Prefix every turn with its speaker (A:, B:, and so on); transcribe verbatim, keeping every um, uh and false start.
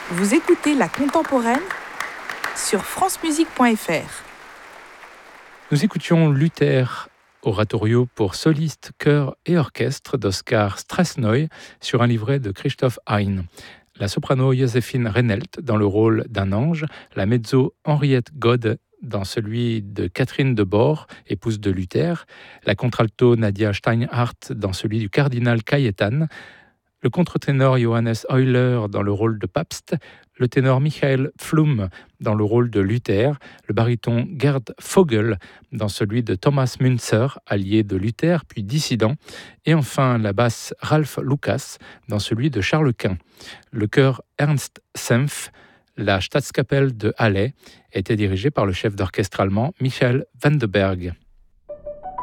A: Vous écoutez La Contemporaine sur francemusique point f r.
B: Nous écoutions Luther, oratorio pour soliste, chœur et orchestre d'Oskar Strasnoy sur un livret de Christoph Hein. La soprano Joséphine Reinelt dans le rôle d'un ange, la mezzo Henriette God dans celui de Catherine de Bohr, épouse de Luther, la contralto Nadia Steinhardt dans celui du cardinal Cayetan, le contre-ténor Johannes Euler dans le rôle de Pabst, le ténor Michael Pflum dans le rôle de Luther, le baryton Gerd Vogel dans celui de Thomas Münzer, allié de Luther puis dissident, et enfin la basse Ralph Lucas dans celui de Charles Quint. Le chœur Ernst Senf, la Staatskapelle de Halle, était dirigé par le chef d'orchestre allemand Michael Vandenberg.